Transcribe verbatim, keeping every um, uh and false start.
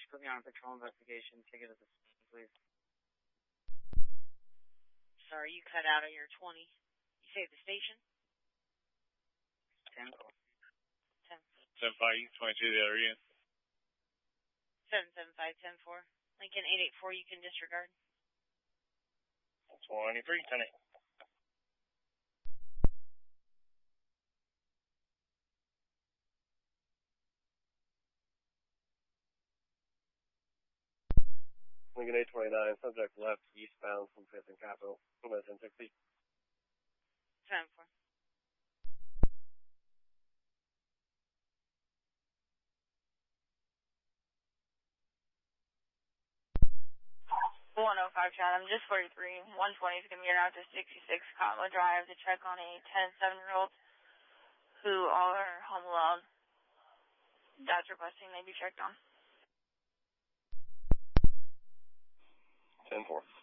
put me on a patrol investigation. Ticket at the scene, please. Sorry, you cut out of your twenty. You say the station? ten four. ten. seven five, twenty-two, the other unit. seven seven five, ten four. Lincoln eight eight four, you can disregard. twenty-three, ten eight. Lincoln eight twenty-nine, subject left eastbound from fifth and Capitol. ten sixty. ten four. one oh five Chatham, just forty-three. one twenty is going to be out to sixty-six Cottonwood Drive to check on a ten seven-year-old who are home alone. Dad's requesting they be checked on. ten four.